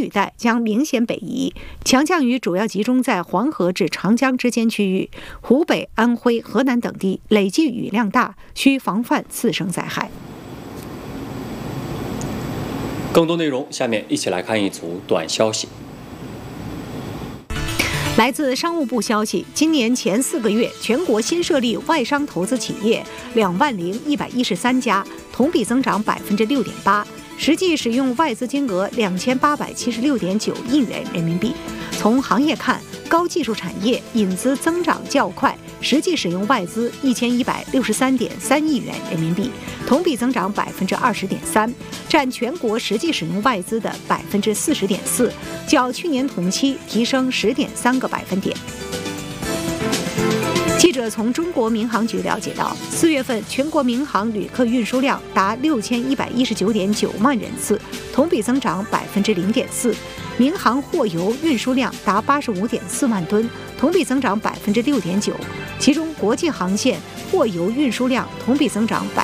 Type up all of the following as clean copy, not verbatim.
雨带将明显北移，强降雨主要集中在黄河至长江之间区域，湖北、安徽、河南等地累计雨量大，需防范次生灾害。 更多内容，下面一起来看一组短消息。 来自商务部消息，今年前4个月，全国新设立外商投资企业20113家，同比增长6.8%，实际使用外资金额2876.9亿元人民币。从行业看，高技术产业引资增长较快，实际使用外资1163.3亿元人民币，同比增长20.3%，占全国实际使用外资的40.4%，较去年同期提升10.3个百分点。记者从中国民航局了解到，4月份全国民航旅客运输量达6119.9万人次，同比增长0.4%。民航货油运输量达85.4万吨，同比增长6.9%，其中国际航线货油运输量同比增长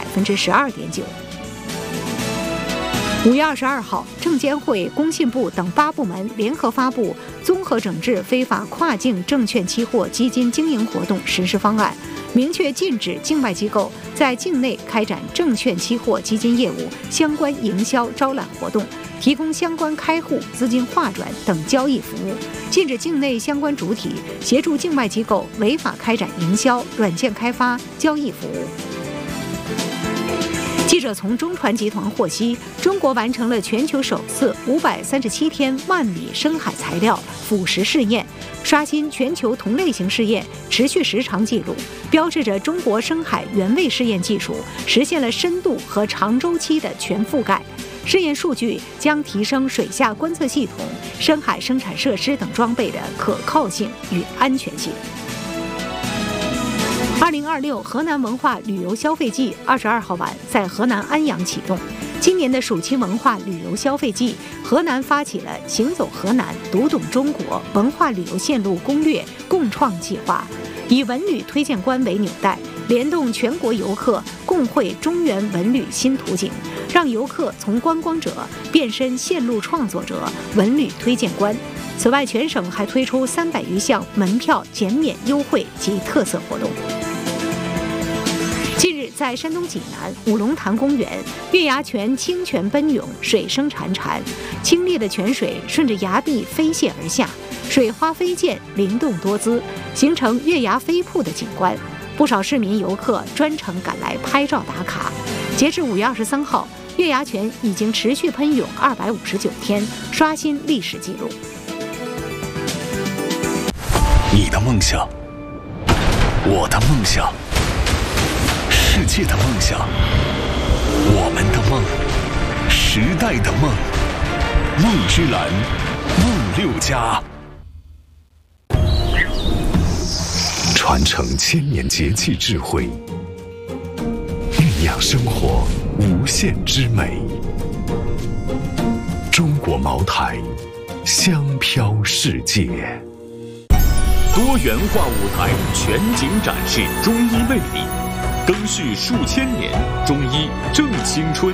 12.9%。5月22号，证监会、工信部等8部门联合发布《综合整治非法跨境证券期货基金经营活动实施方案》，明确禁止境外机构在境内开展证券期货基金业务相关营销招揽活动，提供相关开户、资金划转等交易服务，禁止境内相关主体协助境外机构违法开展营销、软件开发、交易服务。记者从中传集团获悉，中国完成了全球首次537天万米深海材料腐蚀试验，刷新全球同类型试验持续时长记录，标志着中国深海原位试验技术实现了深度和长周期的全覆盖。试验数据将提升水下观测系统、深海生产设施等装备的可靠性与安全性。2026河南文化旅游消费季22号晚在河南安阳启动。今年的暑期文化旅游消费季，河南发起了行走河南、读懂中国文化旅游线路攻略共创计划，以文旅推荐官为纽带，联动全国游客，共绘中原文旅新图景，让游客从观光者变身线路创作者、文旅推荐官。此外，全省还推出300余项门票减免优惠及特色活动。近日，在山东济南五龙潭公园，月牙泉清泉奔涌，水声潺潺，清冽的泉水顺着崖壁飞泻而下，水花飞溅，灵动多姿，形成月牙飞瀑的景观。不少市民游客专程赶来拍照打卡。截至5月23号，月牙泉已经持续喷涌259天，刷新历史记录。 你的梦想，我的梦想，世界的梦想，我们的梦，时代的梦，梦之蓝，梦6家，传承千年节气智慧，酝酿生活无限之美。中国茅台，香飘世界。 多元化舞台全景展示中医魅力，更续数千年，中医正青春。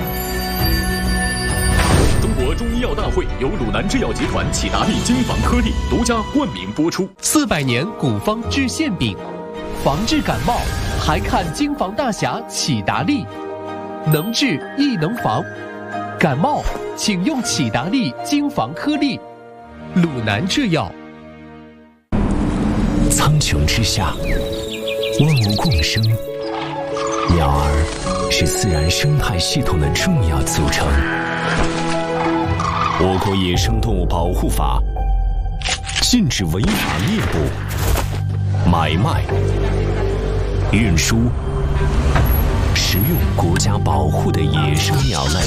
中国中医药大会由鲁南制药集团启达利金防颗粒独家冠名播出。 400年古方治馅饼，防治感冒还看金防大侠启达利，能治亦能防。感冒请用启达利金防颗粒。鲁南制药。 苍穹之下，万物共生，鸟儿是自然生态系统的重要组成。我国野生动物保护法禁止违法猎捕、买卖、运输、食用国家保护的野生鸟类。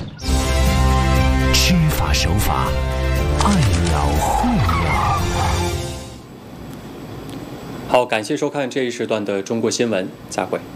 知法守法，爱鸟护鸟。 好，感谢收看这一时段的中国新闻，再会。